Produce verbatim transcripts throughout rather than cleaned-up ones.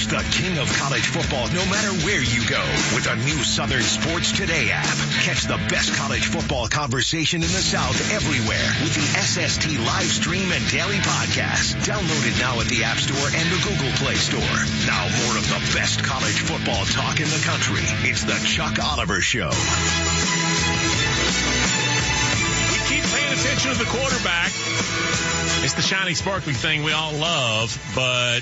the king of college football no matter where you go with the new Southern Sports Today app. Catch the best college football conversation in the South everywhere with the S S T live stream and daily podcast. Download it now at the App Store and the Google Play Store. Now more of the best college football talk in the country. It's the Chuck Oliver Show. We keep paying attention to the quarterback. It's the shiny, sparkly thing we all love, but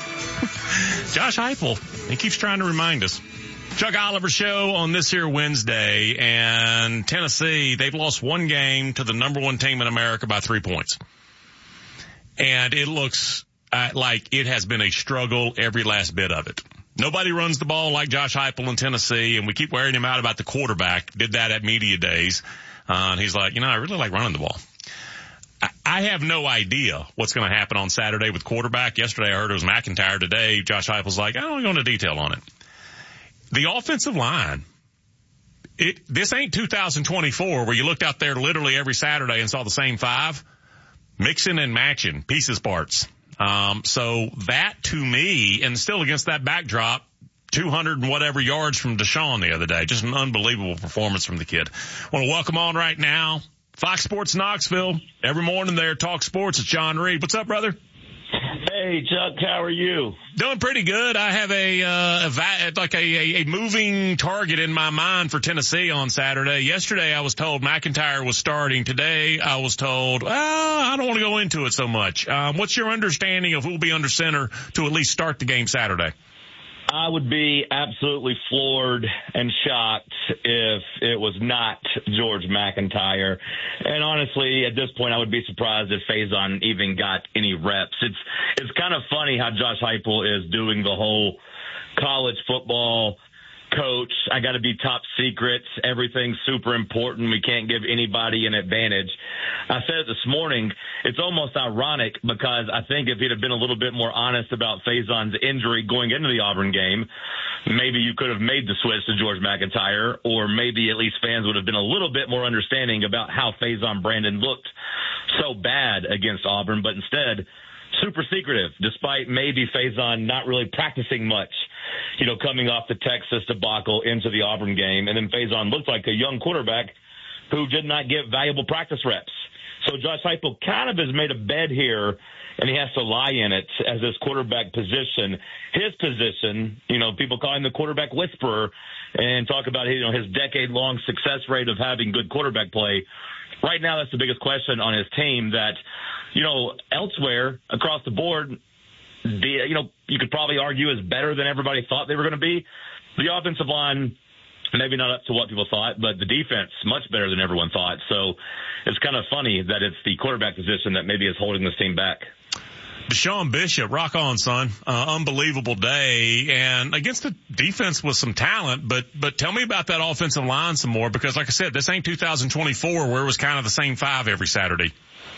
Josh Heupel, he keeps trying to remind us. Chuck Oliver Show on this here Wednesday, and Tennessee, they've lost one game to the number one team in America by three points. And it looks uh, like it has been a struggle every last bit of it. Nobody runs the ball like Josh Heupel in Tennessee, and we keep wearing him out about the quarterback. Did that at media days. Uh, and he's like, you know, I really like running the ball. I have no idea what's going to happen on Saturday with quarterback. Yesterday I heard it was McIntyre. Today Josh Heupel's like, I don't go into detail on it. The offensive line, it, this ain't two thousand twenty-four where you looked out there literally every Saturday and saw the same five, mixing and matching pieces parts. Um, so that to me, and still against that backdrop, two hundred and whatever yards from Deshaun the other day. Just an unbelievable performance from the kid. I want to welcome on right now Fox Sports Knoxville. Every morning there, Talk Sports. It's John Reed. What's up, brother? Hey, Chuck. How are you? Doing pretty good. I have a, uh, a va- like a, a, a moving target in my mind for Tennessee on Saturday. Yesterday, I was told McIntyre was starting. Today, I was told, well, I don't want to go into it so much. Um, what's your understanding of who will be under center to at least start the game Saturday? I would be absolutely floored and shocked if it was not George McIntyre. And honestly, at this point, I would be surprised if Faison even got any reps. It's it's kind of funny how Josh Heupel is doing the whole college football coach. I got to be top secret. Everything's super important. We can't give anybody an advantage. I said it this morning. It's almost ironic because I think if he'd have been a little bit more honest about Faison's injury going into the Auburn game, maybe you could have made the switch to George McIntyre, or maybe at least fans would have been a little bit more understanding about how Faison Brandon looked so bad against Auburn. But instead, super secretive, despite maybe Faison not really practicing much, you know, coming off the Texas debacle into the Auburn game. And then Faison looked like a young quarterback who did not get valuable practice reps. So Josh Heupel kind of has made a bed here, and he has to lie in it as his quarterback position. His position, you know, people call him the quarterback whisperer and talk about, you know, his decade-long success rate of having good quarterback play. Right now, that's the biggest question on his team that, you know, elsewhere across the board, the, you know, you could probably argue is better than everybody thought they were going to be. The offensive line, maybe not up to what people thought, but the defense, much better than everyone thought. So it's kind of funny that it's the quarterback position that maybe is holding this team back. Deshaun Bishop, rock on, son. Uh, unbelievable day. And against the defense with some talent, but, but tell me about that offensive line some more, because like I said, this ain't two thousand twenty-four where it was kind of the same five every Saturday.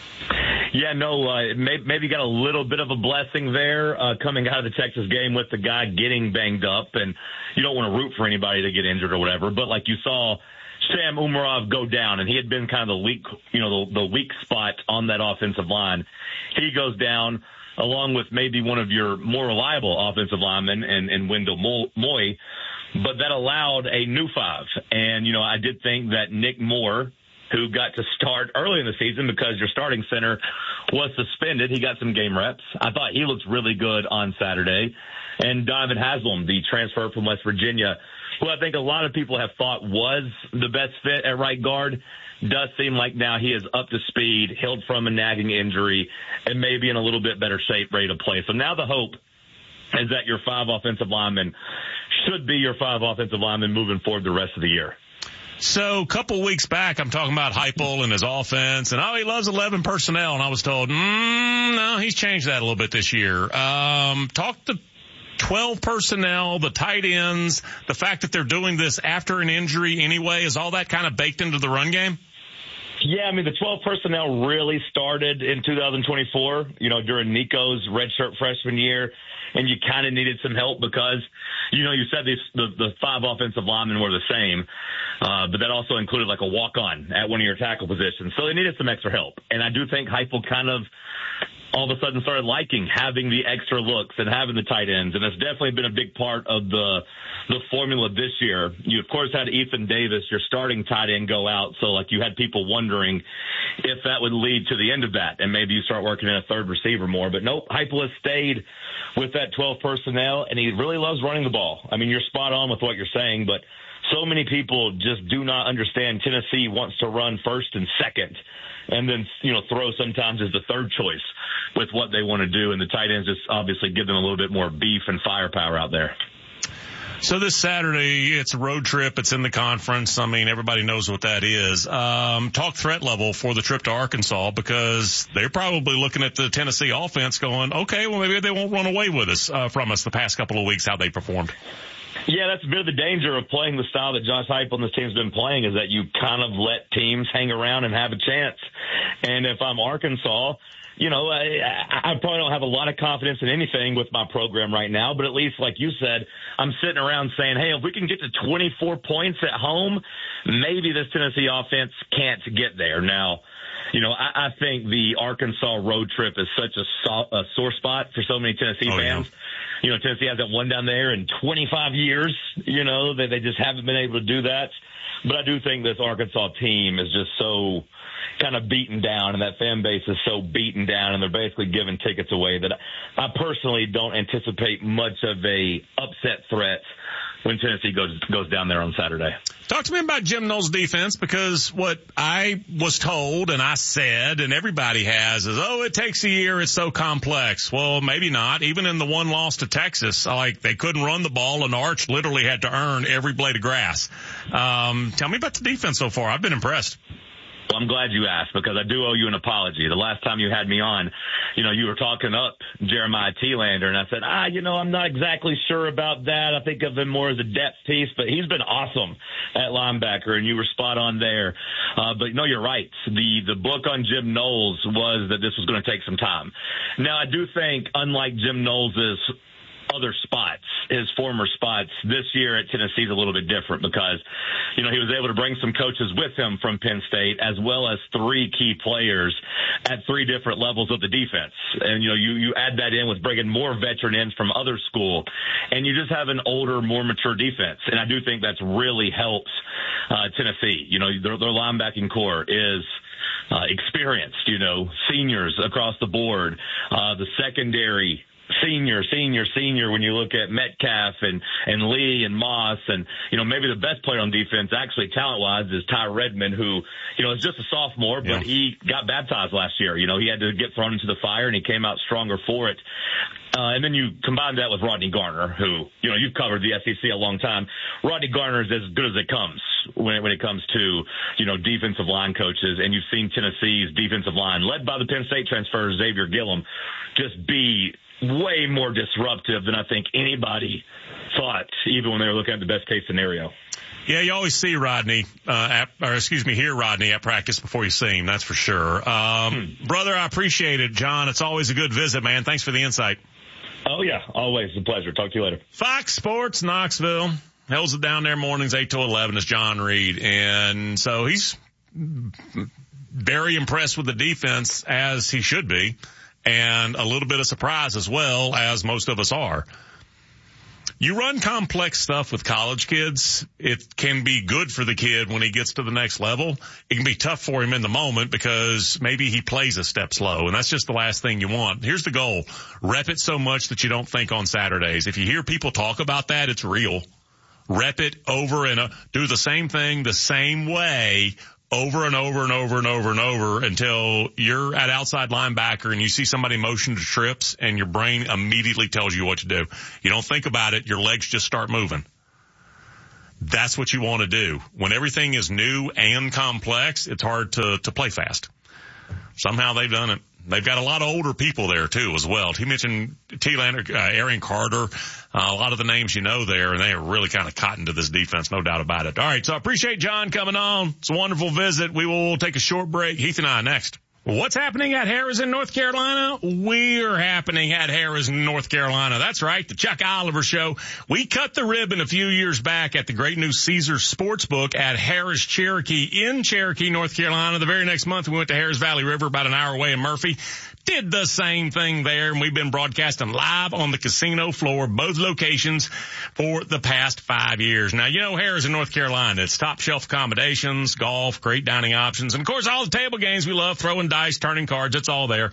Yeah, no, uh, maybe, maybe got a little bit of a blessing there, uh, coming out of the Texas game with the guy getting banged up, and you don't want to root for anybody to get injured or whatever, but like you saw Sam Umarov go down, and he had been kind of the weak, you know, the, the weak spot on that offensive line. He goes down along with maybe one of your more reliable offensive linemen and, and Wendell Moy, but that allowed a new five. And, you know, I did think that Nick Moore, who got to start early in the season because your starting center was suspended, he got some game reps. I thought he looked really good on Saturday. And Donovan Haslam, the transfer from West Virginia, who I think a lot of people have thought was the best fit at right guard, does seem like now he is up to speed, healed from a nagging injury, and maybe in a little bit better shape, ready to play. So now the hope is that your five offensive linemen should be your five offensive linemen moving forward the rest of the year. So a couple weeks back, I'm talking about Heupel and his offense, and oh, he loves eleven personnel, and I was told, mm, no, he's changed that a little bit this year. Um, talk to twelve personnel, the tight ends, the fact that they're doing this after an injury anyway, is all that kind of baked into the run game? Yeah, I mean, the twelve personnel really started in two thousand twenty-four, you know, during Nico's redshirt freshman year, and you kind of needed some help because, you know, you said these, the, the five offensive linemen were the same, uh, but that also included like a walk-on at one of your tackle positions. So they needed some extra help. And I do think Heupel kind of all of a sudden started liking having the extra looks and having the tight ends. And it's definitely been a big part of the the formula this year. You, of course, had Ethan Davis, your starting tight end, go out. So, like, you had people wondering if that would lead to the end of that, and maybe you start working in a third receiver more. But nope, Heupel has stayed with that twelve personnel, and he really loves running the ball. I mean, you're spot on with what you're saying, but so many people just do not understand Tennessee wants to run first and second, and then, you know, throw sometimes as the third choice with what they want to do. And the tight ends just obviously give them a little bit more beef and firepower out there. So this Saturday, it's a road trip. It's in the conference. I mean, everybody knows what that is. Um, talk threat level for the trip to Arkansas, because they're probably looking at the Tennessee offense going, okay, well, maybe they won't run away with us, uh, from us the past couple of weeks, how they performed. Yeah, that's a bit of the danger of playing the style that Josh Heupel and this team's been playing, is that you kind of let teams hang around and have a chance. And if I'm Arkansas, you know, I, I probably don't have a lot of confidence in anything with my program right now, but at least, like you said, I'm sitting around saying, hey, if we can get to twenty-four points at home, maybe this Tennessee offense can't get there. Now, you know, I, I think the Arkansas road trip is such a, so, a sore spot for so many Tennessee oh, fans. Yeah. You know, Tennessee hasn't won down there in twenty-five years. You know, they, they just haven't been able to do that. But I do think this Arkansas team is just so kind of beaten down, and that fan base is so beaten down, and they're basically giving tickets away, that I personally don't anticipate much of a upset threat when Tennessee goes goes down there on Saturday. Talk to me about Jim Knowles' defense, because what I was told and I said and everybody has is, oh, it takes a year, it's so complex. Well, maybe not. Even in the one loss to Texas, like, they couldn't run the ball, and Arch literally had to earn every blade of grass. Um, tell me about the defense so far. I've been impressed. Well, I'm glad you asked, because I do owe you an apology. The last time you had me on, you know, you were talking up Jeremiah Thielander, and I said, ah, you know, I'm not exactly sure about that. I think of him more as a depth piece, but he's been awesome at linebacker, and you were spot on there. Uh, but no, you're right. The, the book on Jim Knowles was that this was going to take some time. Now, I do think, unlike Jim Knowles' other spots, his former spots, this year at Tennessee is a little bit different, because, you know, he was able to bring some coaches with him from Penn State, as well as three key players at three different levels of the defense. And, you know, you, you add that in with bringing more veteran ends from other school, and you just have an older, more mature defense. And I do think that's really helped uh, Tennessee. You know, their, their linebacking core is uh, experienced, you know, seniors across the board. Uh, the secondary, Senior, senior, senior, when you look at Metcalf and, and Lee and Moss, and, you know, maybe the best player on defense, actually talent-wise, is Ty Redmond, who, you know, is just a sophomore, but yeah. he got baptized last year. You know, he had to get thrown into the fire, and he came out stronger for it. Uh, and then you combine that with Rodney Garner, who, you know, you've covered the S E C a long time. Rodney Garner is as good as it comes when it, when it comes to, you know, defensive line coaches. And you've seen Tennessee's defensive line, led by the Penn State transfer, Xavier Gillum, just be way more disruptive than I think anybody thought, even when they were looking at the best case scenario. Yeah, you always see Rodney, uh, at, or excuse me, hear Rodney at practice before you see him. That's for sure. Um, hmm. Brother, I appreciate it. John, it's always a good visit, man. Thanks for the insight. Oh, yeah, always a pleasure. Talk to you later. Fox Sports Knoxville. Hells it down there mornings, eight to eleven, is John Reed. And so he's very impressed with the defense, as he should be, and a little bit of surprise as well, as most of us are. You run complex stuff with college kids. It can be good for the kid when he gets to the next level. It can be tough for him in the moment, because maybe he plays a step slow, and that's just the last thing you want. Here's the goal. Rep it so much that you don't think on Saturdays. If you hear people talk about that, it's real. Rep it over and uh, do the same thing the same way over and over and over and over and over until you're at outside linebacker and you see somebody motion to trips and your brain immediately tells you what to do. You don't think about it. Your legs just start moving. That's what you want to do. When everything is new and complex, it's hard to, to play fast. Somehow they've done it. They've got a lot of older people there, too, as well. He mentioned Thielander, uh, Aaron Carter, uh, a lot of the names you know there, and they are really kind of cotton to this defense, no doubt about it. All right, so I appreciate John coming on. It's a wonderful visit. We will take a short break. Heath and I next. What's happening at Harrison, North Carolina? We're happening at Harrison, North Carolina. That's right, the Chuck Oliver Show. We cut the ribbon a few years back at the great new Caesars Sportsbook at Harris Cherokee in Cherokee, North Carolina. The very next month, we went to Harris Valley River, about an hour away in Murphy. did the same thing there, and we've been broadcasting live on the casino floor, both locations, for the past five years. Now, you know Harrah's in North Carolina. It's top shelf accommodations, golf, great dining options, and of course all the table games we love, throwing dice, turning cards, it's all there.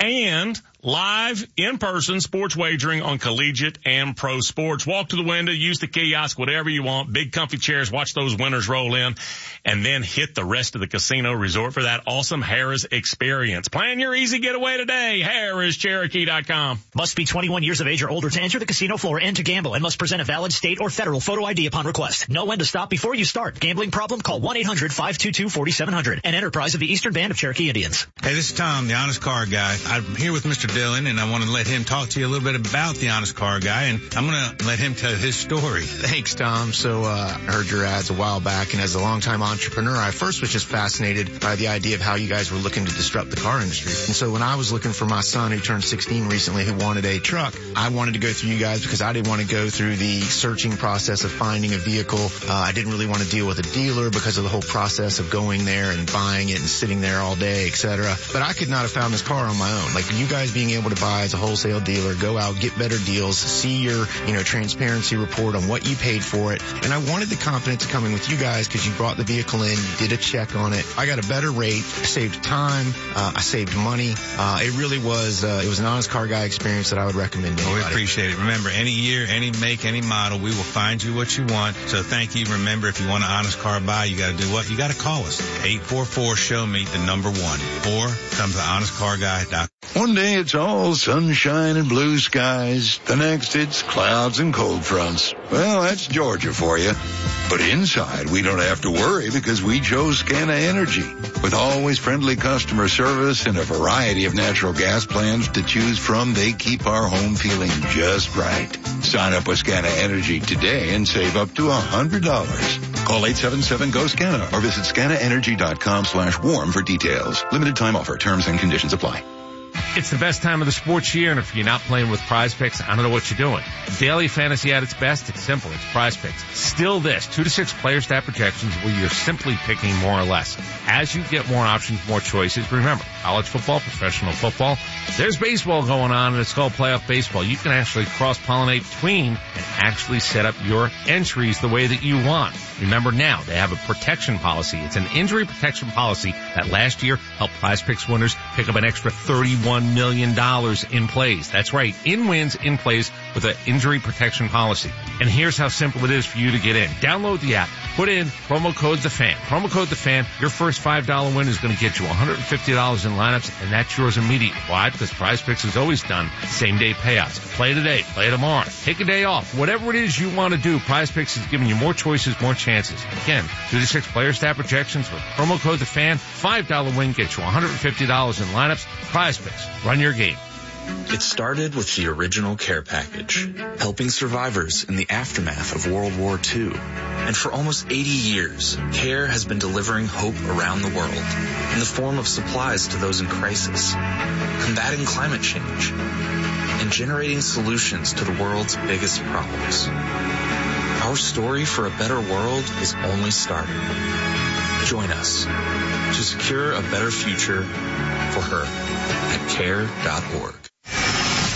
And live, in-person sports wagering on collegiate and pro sports. Walk to the window, use the kiosk, whatever you want. Big comfy chairs, watch those winners roll in, and then hit the rest of the casino resort for that awesome Harrah's experience. Plan your easy getaway today. Harrah's Cherokee dot com. Must be twenty-one years of age or older to enter the casino floor and to gamble, and must present a valid state or federal photo I D upon request. Know when to stop before you start. Gambling problem? Call one eight hundred five two two four seven zero zero. An enterprise of the Eastern Band of Cherokee Indians. Hey, this is Tom, the Honest Car Guy. I'm here with Mister Dillon, and I want to let him talk to you a little bit about the Honest Car Guy, and I'm going to let him tell his story. Thanks, Tom. So uh, I heard your ads a while back, and as a longtime entrepreneur, I first was just fascinated by the idea of how you guys were looking to disrupt the car industry. And so when I was looking for my son, who turned sixteen recently, who wanted a truck, I wanted to go through you guys because I didn't want to go through the searching process of finding a vehicle. Uh, I didn't really want to deal with a dealer because of the whole process of going there and buying it and sitting there all day, et cetera. But I could not have found this car on my own. Like you guys being able to buy as a wholesale dealer, go out, get better deals, see your, you know, transparency report on what you paid for it. And I wanted the confidence of coming with you guys because you brought the vehicle in, you did a check on it. I got a better rate, saved time, uh, I saved money. Uh, it really was, uh, it was an Honest Car Guy experience that I would recommend to anybody. Oh, we appreciate it. Remember, any year, any make, any model, we will find you what you want. So thank you. Remember, if you want an Honest Car Buy, you got to do what? You got to call us. eight four four, show me the number one. Or come to honest car guy dot com. One day it's all sunshine and blue skies. The next it's clouds and cold fronts. Well, that's Georgia for you. But inside, we don't have to worry because we chose Scana Energy. With always friendly customer service and a variety of natural gas plans to choose from, they keep our home feeling just right. Sign up with Scana Energy today and save up to one hundred dollars. Call eight seven seven, G O, SCANA or visit scana energy dot com slash warm for details. Limited time offer. Terms and conditions apply. It's the best time of the sports year, and if you're not playing with Prize Picks, I don't know what you're doing. Daily fantasy at its best, it's simple. It's Prize Picks. Still this, two to six player stat projections where you're simply picking more or less. As you get more options, more choices, remember, college football, professional football, there's baseball going on, and it's called playoff baseball. You can actually cross-pollinate between and actually set up your entries the way that you want. Remember now, they have a protection policy. It's an injury protection policy that last year helped Prize Picks winners pick up an extra thirty-one million dollars in plays. That's right, in wins, in plays with an injury protection policy. And here's how simple it is for you to get in. Download the app, put in promo code THEFAN. Promo code THEFAN, your first five dollars win is going to get you one hundred fifty dollars in lineups, and that's yours immediately. Why? Because Prize Picks has always done same-day payouts. Play today, play tomorrow, take a day off. Whatever it is you want to do, Prize Picks is giving you more choices, more chances. Again, two to six player stat projections with promo code THEFAN. five dollars win gets you one hundred fifty dollars in lineups. Prize Picks. Run your game. It started with the original care package, helping survivors in the aftermath of World War Two. And for almost eighty years, CARE has been delivering hope around the world in the form of supplies to those in crisis, combating climate change, and generating solutions to the world's biggest problems. Our story for a better world is only starting. Join us to secure a better future for her at care dot org.